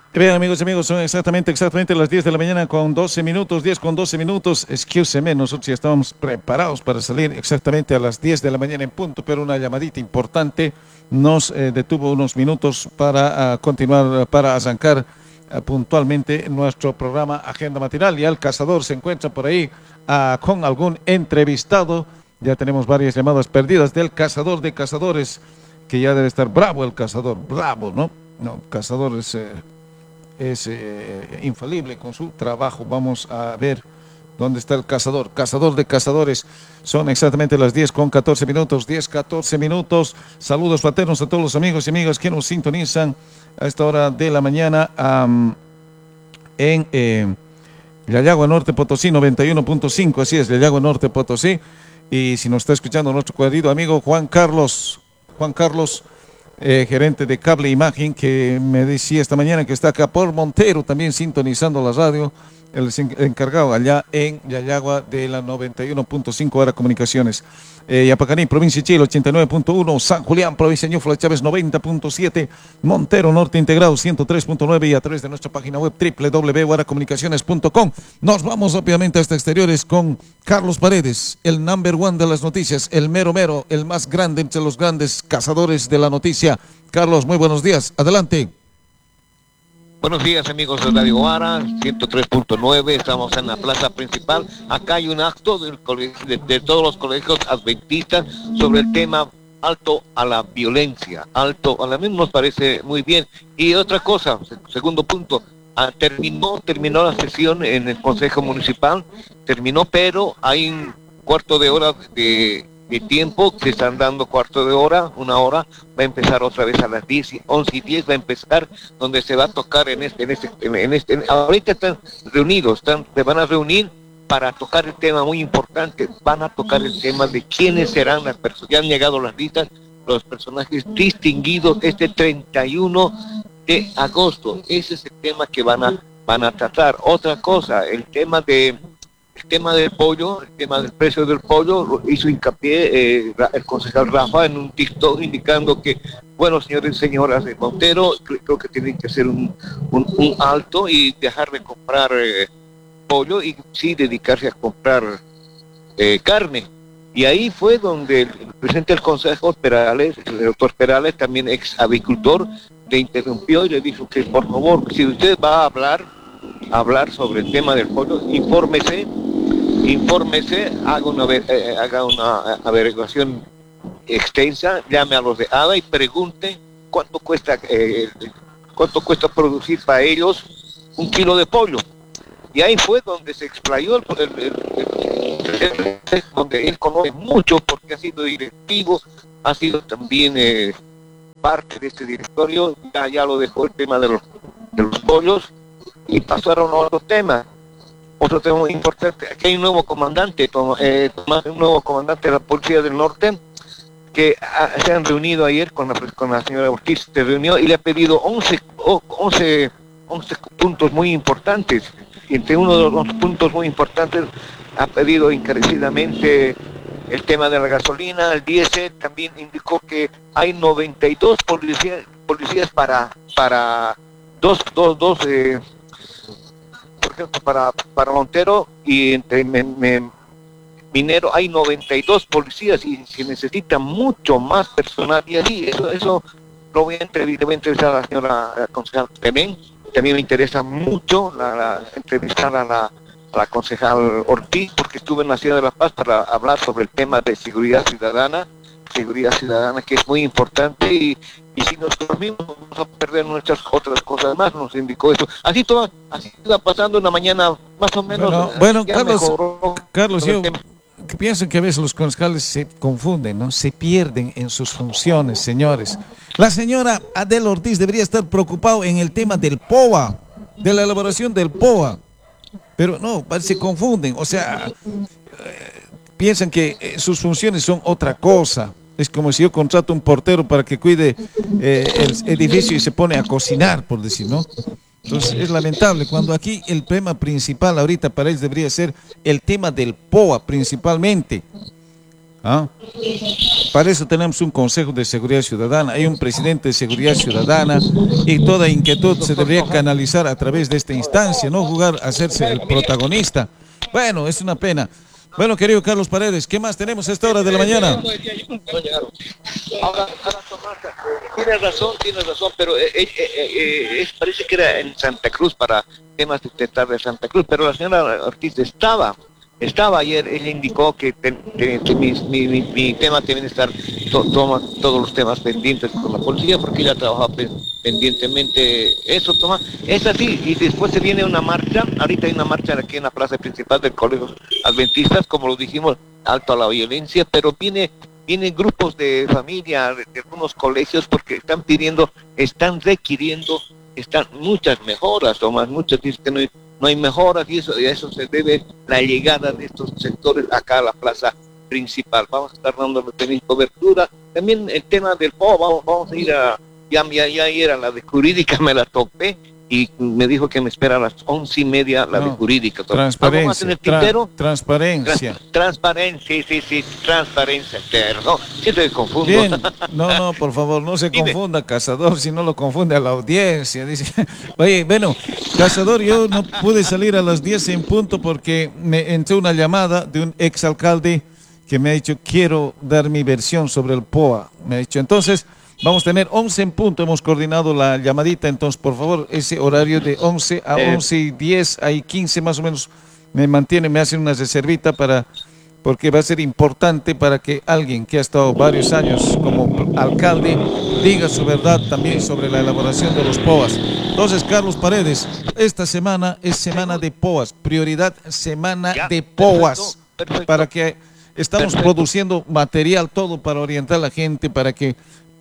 Bien, amigos y amigos, son exactamente las 10 de la mañana con 12 minutos, 10 con 12 minutos. Excúseme, nosotros ya estábamos preparados para salir exactamente a las 10 de la mañana en punto, pero una llamadita importante nos detuvo unos minutos para continuar, para arrancar puntualmente nuestro programa Agenda Matinal. Ya el cazador se encuentra por ahí con algún entrevistado. Ya tenemos varias llamadas perdidas del cazador de cazadores, que ya debe estar bravo el cazador, bravo, ¿no? No, cazador es infalible con su trabajo. Vamos a ver dónde está el cazador, cazador de cazadores. Son exactamente las 10 con 14 minutos, 10, 14 minutos. Saludos fraternos a todos los amigos y amigas que nos sintonizan a esta hora de la mañana en Yayagua Norte Potosí 91.5, así es, Yayagua Norte Potosí. Y si nos está escuchando nuestro querido amigo Juan Carlos, gerente de Cable Imagen, que me decía esta mañana que está acá por Montero también sintonizando la radio, el encargado allá en Yayagua de la 91.5 Ara Comunicaciones. Yapacaní, provincia de Chile, 89.1, San Julián, provincia de Ñufla Chávez, 90.7, Montero Norte Integrado, 103.9, y a través de nuestra página web www.guaracomunicaciones.com. Nos vamos rápidamente hasta exteriores con Carlos Paredes, el number one de las noticias, el mero mero, el más grande entre los grandes cazadores de la noticia. Carlos, muy buenos días, adelante. Buenos días, amigos de Radio Guara, 103.9, estamos en la plaza principal. Acá hay un acto de todos los colegios adventistas sobre el tema alto a la violencia, alto a la misma, nos parece muy bien. Y otra cosa, segundo punto, terminó la sesión en el Consejo Municipal, pero hay un cuarto de hora de tiempo, se están dando cuarto de hora, una hora, va a empezar otra vez a las 11 y 10, va a empezar, donde se va a tocar ahorita están reunidos, se van a reunir para tocar el tema muy importante, van a tocar el tema de quiénes serán las personas, ya han llegado las listas, los personajes distinguidos este 31 de agosto, ese es el tema que van a tratar. Otra cosa, el tema del pollo, el tema del precio del pollo, hizo hincapié el concejal Rafa en un TikTok indicando que, bueno, señores y señoras de Montero, creo que tienen que hacer un alto y dejar de comprar pollo y sí dedicarse a comprar carne. Y ahí fue donde el presidente del consejo, Perales, el doctor Perales, también ex avicultor, le interrumpió y le dijo que, por favor, si usted va a hablar sobre el tema del pollo, infórmese, haga una averiguación extensa, llame a los de ADA y pregunte cuánto cuesta producir para ellos un kilo de pollo. Y ahí fue donde se explayó donde él conoce mucho porque ha sido directivo, ha sido también parte de este directorio, ya lo dejó el tema de los pollos y pasaron a otro tema. Otro tema muy importante, aquí hay un nuevo comandante, un nuevo comandante de la Policía del Norte, que se han reunido ayer con la señora Ortiz, se reunió y le ha pedido 11 puntos muy importantes. Y entre uno de los puntos muy importantes ha pedido encarecidamente el tema de la gasolina, el diésel. También indicó que hay 92 policías para por ejemplo, para Montero, y entre Minero hay 92 policías y se necesita mucho más personal. Y así, eso lo voy a entrevistar a la señora concejal Clemén. También me interesa mucho entrevistar a la concejal Ortiz, porque estuve en la ciudad de La Paz para hablar sobre el tema de seguridad ciudadana, que es muy importante, y si nos dormimos vamos a perder nuestras otras cosas más, nos indicó eso. Así está pasando una mañana más o menos. Bueno, Carlos, yo pienso que a veces los concejales se confunden, ¿no? Se pierden en sus funciones, señores. La señora Adela Ortiz debería estar preocupado en el tema del POA, de la elaboración del POA, pero no, se confunden, o sea, piensan que sus funciones son otra cosa. Es como si yo contrato un portero para que cuide el edificio y se pone a cocinar, por decir, ¿no? Entonces es lamentable, cuando aquí el tema principal ahorita para ellos debería ser el tema del POA principalmente. ¿Ah? Para eso tenemos un Consejo de Seguridad Ciudadana, hay un presidente de Seguridad Ciudadana y toda inquietud se debería canalizar a través de esta instancia, no jugar a hacerse el protagonista. Bueno, es una pena. Bueno, querido Carlos Paredes, ¿qué más tenemos a esta hora de la mañana? Ahora, Tomás, tienes razón, pero parece que era en Santa Cruz para temas de Tetar de Santa Cruz, pero la señora Ortiz estaba ayer. Ella indicó que mi tema deben estar todos los temas pendientes con la policía, porque ella trabaja pendientemente eso, Tomás. Es así, y después se viene una marcha. Ahorita hay una marcha aquí en la plaza principal del Colegio Adventistas, como lo dijimos, alto a la violencia, pero vienen grupos de familia de algunos colegios porque están requiriendo muchas mejoras, Tomás. Muchos dicen que no hay mejoras, y a eso se debe la llegada de estos sectores acá a la plaza principal. Vamos a estar dando cobertura. También el tema del PO, vamos a ir ya ayer a la de jurídica, me la topé y me dijo que me espera a las 11:30 la de jurídica. Transparencia, transparencia. Transparencia, sí, transparencia. Perdón, siempre me confundo. Bien, no, por favor, no se confunda, Cazador, si no lo confunde a la audiencia. Dice, oye, bueno, Cazador, yo no pude salir a las 10 en punto porque me entró una llamada de un exalcalde que me ha dicho, quiero dar mi versión sobre el POA. Me ha dicho, entonces, vamos a tener 11 en punto, hemos coordinado la llamadita, entonces por favor, ese horario de 11 a 11:10, hay 15 más o menos, me hacen una reservita porque va a ser importante para que alguien que ha estado varios años como alcalde diga su verdad también sobre la elaboración de los POAs. Entonces, Carlos Paredes, esta semana es semana de POAs, prioridad semana de POAs, perfecto. Para que estamos produciendo material todo para orientar a la gente, para que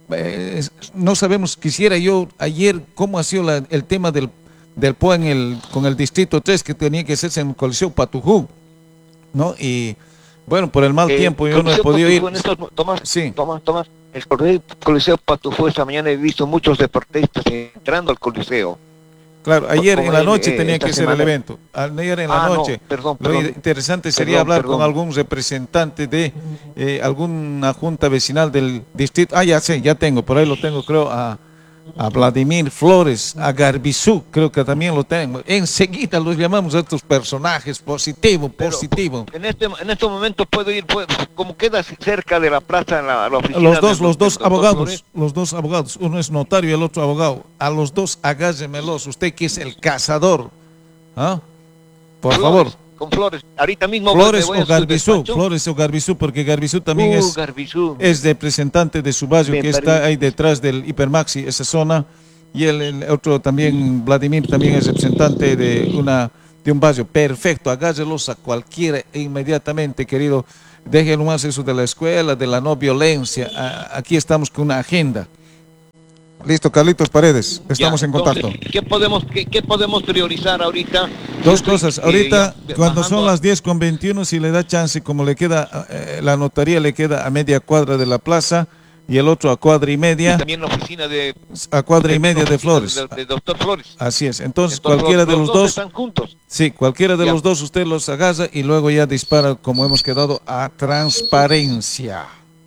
no sabemos, quisiera yo ayer cómo ha sido el tema del POA con el Distrito 3, que tenía que hacerse en el Coliseo Patujú, ¿no? Y bueno, por el mal tiempo yo no he podido ir. Tomás, sí. Tomás, el Coliseo Patujú esta mañana he visto muchos deportistas entrando al Coliseo. Claro, ayer en la noche tenía que ser el evento. Ayer en la noche. No, perdón. Lo interesante sería hablar con algún representante de alguna junta vecinal del distrito. Ya sé, ya tengo, por ahí lo tengo, creo, a Vladimir Flores, a Garbizú, creo que también lo tengo. Enseguida los llamamos a estos personajes, positivo. En este momento puedo ir, como queda cerca de la plaza, en la oficina. Los dos abogados, uno es notario y el otro abogado. A los dos agárremelos, usted que es el cazador. ¿Ah? Por favor. Con Flores, ahorita mismo. Flores o Garbizú, porque Garbizú también es representante de su barrio, que está ahí detrás del Hipermaxi, esa zona, y el otro también, Vladimir, también es representante de un barrio. Perfecto, agárrelos a cualquiera inmediatamente, querido. Dejen más eso de la escuela, de la no violencia. Aquí estamos con una agenda. Listo, Carlitos Paredes, estamos en contacto. ¿Qué podemos priorizar ahorita? Dos cosas. Ahorita, cuando son las 10:21, si le da chance, como le queda, la notaría le queda a media cuadra de la plaza y el otro a cuadra y media. Y también la oficina a cuadra y media de Flores. De doctor Flores. Así es. Entonces, cualquiera de los dos están juntos. Sí, cualquiera de los dos usted los agarra y luego ya dispara, como hemos quedado, a transparencia.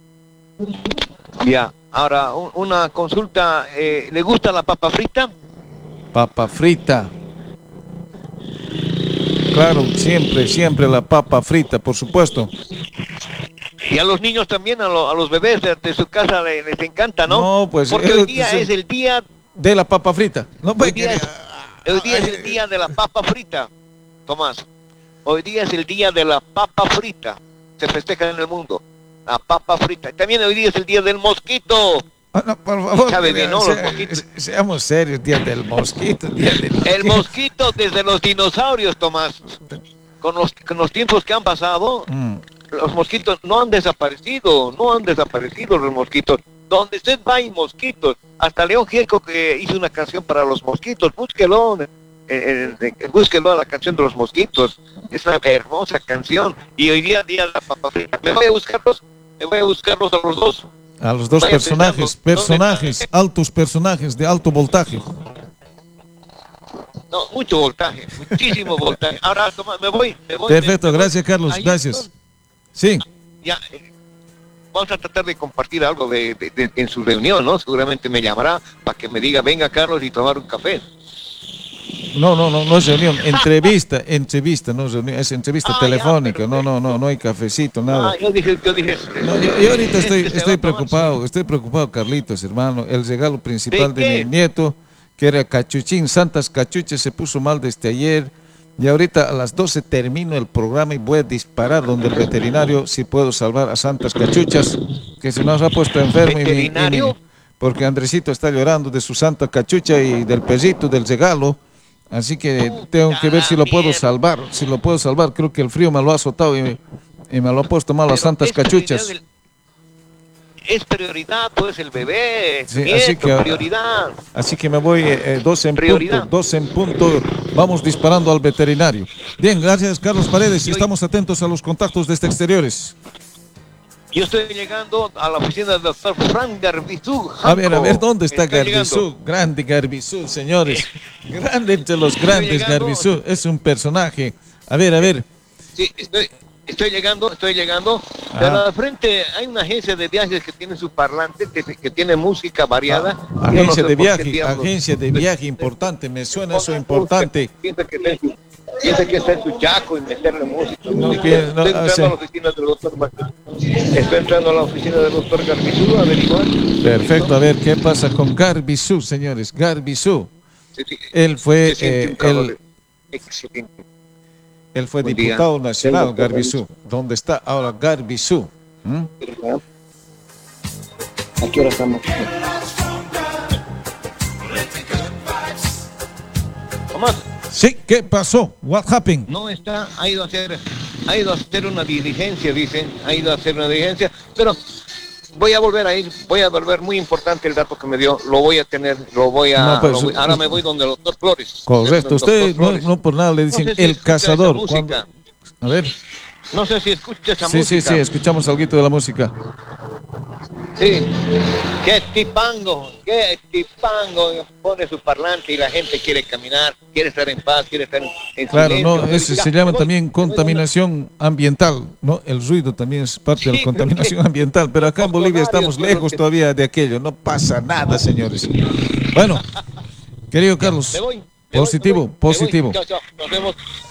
Ya. Ahora, una consulta, ¿le gusta la papa frita? Papa frita. Claro, siempre la papa frita, por supuesto. Y a los niños también, a los bebés de su casa les encanta, ¿no? No, pues... Porque hoy día es el día... De la papa frita. No, hoy día es el día de la papa frita, Tomás. Hoy día es el día de la papa frita. Se festeja en el mundo. La papa frita. También hoy día es el día del mosquito. No, por favor, ¿Sabe bien, no? Los mosquitos. Seamos serios, día del mosquito. El mosquito desde los dinosaurios, Tomás. Con los tiempos que han pasado, los mosquitos no han desaparecido los mosquitos. Donde usted va hay mosquitos. Hasta León Gieco, que hizo una canción para los mosquitos, búsquelo a la canción de los mosquitos. Es una hermosa canción. Y hoy día la papa frita. Me voy a buscarlos a los dos. A los dos personajes, altos personajes de alto voltaje. No, mucho voltaje, muchísimo voltaje. Ahora, Tomás, me voy. Perfecto, gracias, Carlos, gracias. Sí. Ya, vamos a tratar de compartir algo en su reunión, ¿no? Seguramente me llamará para que me diga, venga Carlos y tomar un café. No es reunión, entrevista, no es reunión, es entrevista telefónica, ya, no hay cafecito, nada. Yo dije. No, yo ahorita estoy preocupado, Carlitos, hermano. El regalo principal de mi nieto, que era cachuchín, santas cachuchas, se puso mal desde ayer. Y ahorita a las 12 termino el programa y voy a disparar donde el veterinario, si puedo salvar a santas cachuchas, que se nos ha puesto enfermo. Porque Andresito está llorando de su santa cachucha y del perrito, del regalo. Así que tengo que ver si lo puedo salvar. Si lo puedo salvar, creo que el frío me lo ha azotado y me lo ha puesto mal las santas cachuchas. Es prioridad, pues, el bebé. Sí, nieto, prioridad. Así que me voy 12 en punto. Vamos disparando al veterinario. Bien, gracias, Carlos Paredes. Estamos atentos a los contactos desde exteriores. Yo estoy llegando a la oficina del doctor Frank Garbizú. A ver, ¿dónde está Garbizú? Grande Garbizú, señores. Grande entre los grandes, Garbizú. Es un personaje. A ver. Sí, estoy llegando. Pero al frente hay una agencia de viajes que tiene su parlante, que tiene música variada. Agencia de viaje importante. Me suena eso importante. Piensa que está en su chaco y meterle música. Estoy entrando a la oficina del doctor Garbizú a averiguar. Perfecto, a ver qué pasa con Garbizú, señores. Garbizú. Él fue diputado nacional, Garbizú. ¿Dónde está ahora Garbizú? ¿A qué hora estamos? Tomás. Sí, ¿qué pasó? What happened? No está, ha ido a hacer una diligencia, dicen, pero voy a volver muy importante el dato que me dio, lo voy a tener, ahora me voy donde el doctor Flores. Correcto, usted no por nada le dicen el cazador. A ver. No sé si escucha esa música. Sí, escuchamos algo de la música. Sí, qué tipango, pone su parlante y la gente quiere caminar, quiere estar en paz, quiere estar en claro, silencio. No, eso se llama también contaminación ambiental, ¿no? El ruido también es parte de la contaminación ambiental, pero acá en Bolivia estamos lejos todavía de aquello, no pasa nada, señores. Bueno, querido Carlos, positivo. Chao, nos vemos.